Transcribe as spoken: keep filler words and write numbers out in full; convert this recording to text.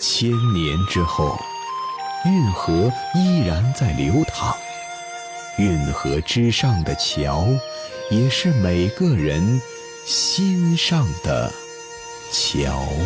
千年之后，运河依然在流淌，运河之上的桥，也是每个人心上的桥。